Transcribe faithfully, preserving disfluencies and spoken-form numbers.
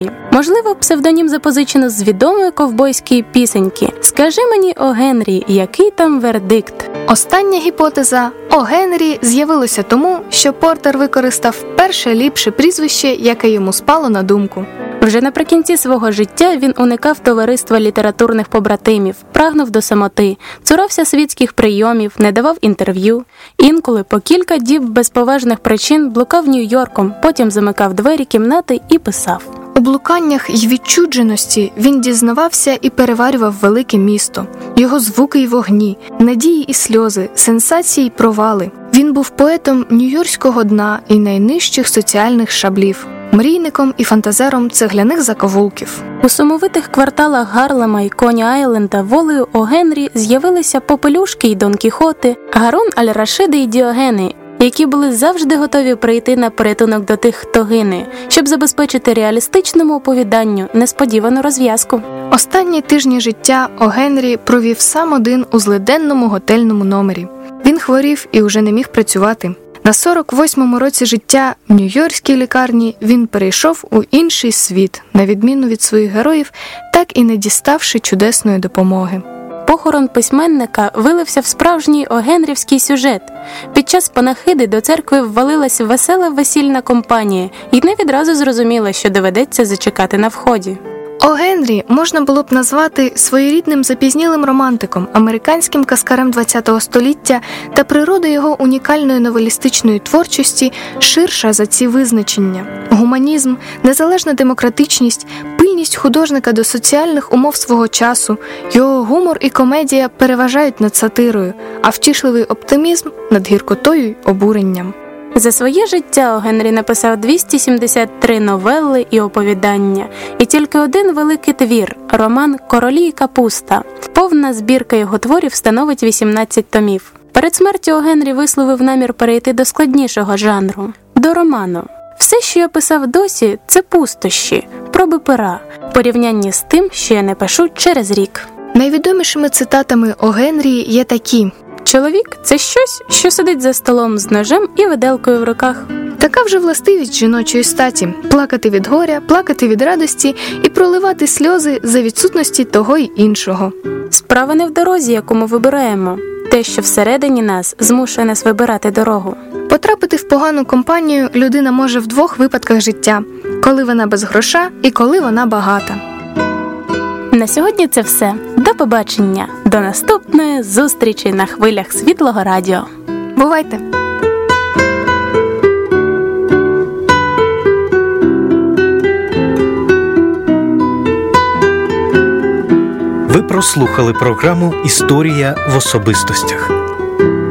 Можливо, псевдонім запозичено з відомої ковбойської пісеньки «Скажи мені, о Генрі, який там вердикт?». Остання гіпотеза «О Генрі» з'явилося тому, що Портер використав перше ліпше прізвище, яке йому спало на думку. Вже наприкінці свого життя він уникав товариства літературних побратимів, прагнув до самоти, цурався світських прийомів, не давав інтерв'ю. Інколи по кілька діб без поважних причин блукав Нью-Йорком, потім замикав двері кімнати і писав. У блуканнях й відчудженості він дізнавався і переварював велике місто, його звуки й вогні, надії і сльози, сенсації й провали. Він був поетом нью-йоркського дна і найнижчих соціальних шаблів, мрійником і фантазером цегляних заковулків. У сумовитих кварталах Гарлема і Коні-Айленда волею О Генрі з'явилися Попелюшки й Дон Кіхоти, Гарун аль-Рашиди й Діогени, які були завжди готові прийти на порятунок до тих, хто гине, щоб забезпечити реалістичному оповіданню несподівану розв'язку. Останні тижні життя О Генрі провів сам один у злиденному готельному номері. Він хворів і уже не міг працювати. На сорок восьмому році життя в нью-йоркській лікарні він перейшов у інший світ, на відміну від своїх героїв, так і не діставши чудесної допомоги. Похорон письменника вилився в справжній огенрівський сюжет. Під час панахиди до церкви ввалилась весела весільна компанія і не відразу зрозуміла, що доведеться зачекати на вході. О Генрі можна було б назвати своєрідним запізнілим романтиком, американським казкарем ХХ століття, та природа його унікальної новелістичної творчості ширша за ці визначення. Гуманізм, незалежна демократичність, пильність художника до соціальних умов свого часу, його гумор і комедія переважають над сатирою, а втішливий оптимізм над гіркотою й обуренням. За своє життя О Генрі написав двісті сімдесят три новели і оповідання, і тільки один великий твір – роман «Королі і капуста». Повна збірка його творів становить вісімнадцять томів. Перед смертю О Генрі висловив намір перейти до складнішого жанру – до роману. Все, що я писав досі – це пустощі, проби пера, в порівнянні з тим, що я не пишу через рік. Найвідомішими цитатами О Генрі є такі: «Чоловік – це щось, що сидить за столом з ножем і виделкою в руках». Така вже властивість жіночої статі – плакати від горя, плакати від радості і проливати сльози за відсутності того й іншого. Справа не в дорозі, яку ми вибираємо. Те, що всередині нас, змушує нас вибирати дорогу. Потрапити в погану компанію людина може в двох випадках життя – коли вона без гроша і коли вона багата. На сьогодні це все. До побачення. До наступної зустрічі на хвилях Світлого радіо. Бувайте! Ви прослухали програму «Історія в особистостях».